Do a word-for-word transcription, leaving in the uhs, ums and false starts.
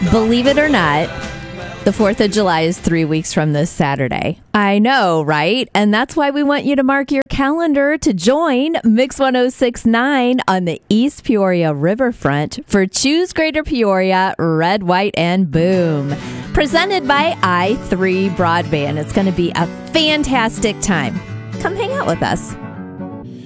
Believe it or not, the fourth of July is three weeks from this Saturday. I know, right? And that's why we want you to mark your calendar to join Mix ten sixty-nine on the East Peoria Riverfront for Choose Greater Peoria, Red, White, and Boom. Presented by i three Broadband. It's going to be a fantastic time. Come hang out with us.